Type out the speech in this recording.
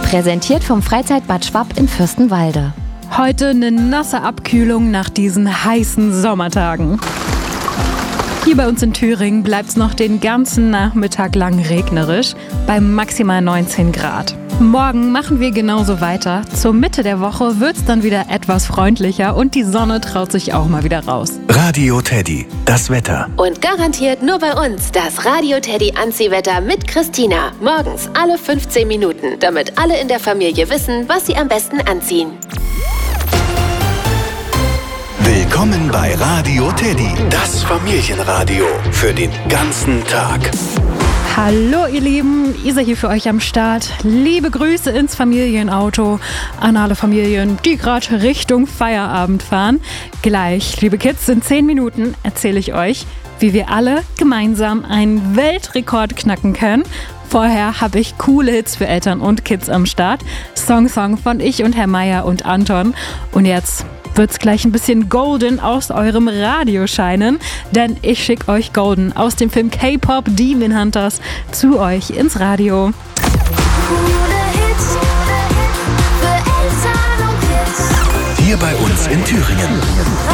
Präsentiert vom Freizeitbad Schwapp in Fürstenwalde. Heute eine nasse Abkühlung nach diesen heißen Sommertagen. Hier bei uns in Thüringen bleibt es noch den ganzen Nachmittag lang regnerisch, bei maximal 19 Grad. Morgen machen wir genauso weiter. Zur Mitte der Woche wird es dann wieder etwas freundlicher und die Sonne traut sich auch mal wieder raus. Radio Teddy, das Wetter. Und garantiert nur bei uns das Radio Teddy Anziehwetter mit Christina. Morgens alle 15 Minuten, damit alle in der Familie wissen, was sie am besten anziehen. Willkommen bei Radio Teddy, das Familienradio für den ganzen Tag. Hallo ihr Lieben, Isa hier für euch am Start. Liebe Grüße ins Familienauto an alle Familien, die gerade Richtung Feierabend fahren. Gleich, liebe Kids, in 10 Minuten erzähle ich euch, wie wir alle gemeinsam einen Weltrekord knacken können. Vorher habe ich coole Hits für Eltern und Kids am Start. Song von ich und Herr Meier und Anton. Und jetzt wird's gleich ein bisschen golden aus eurem Radio scheinen, denn ich schicke euch Golden aus dem Film K-Pop Demon Hunters zu euch ins Radio. Hier bei uns in Thüringen.